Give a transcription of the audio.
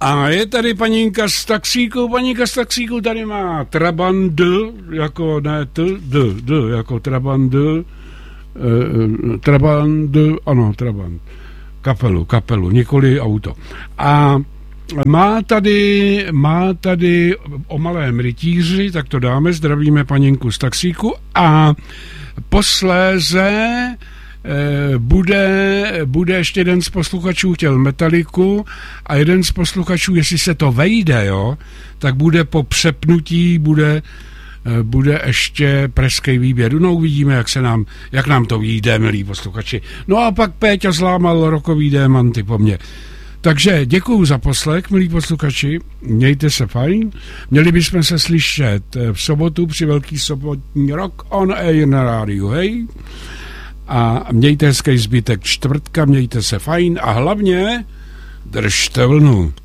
A je tady paninka z taxíku. Paninka z taxíku tady má Trabant, jako ne d, jako Trabant, Trabant, ano, Trabant. Kapelu, nikoli auto. A má tady o malém rytíři, tak to dáme, zdravíme paninku z taxíku a posléze bude ještě jeden z posluchačů chtěl Metaliku a jeden z posluchačů, jestli se to vejde, jo, tak bude po přepnutí, bude ještě pražský výběr. No uvidíme, jak nám to vyjde, milí posluchači. No a pak Péťa zlámal rokový démanty po mně. Takže děkuju za poslech, milí posluchači, mějte se fajn. Měli bychom se slyšet v sobotu při velký sobotní Rock on Air na rádiu, hej. A mějte hezký zbytek čtvrtka, mějte se fajn a hlavně držte vlnu.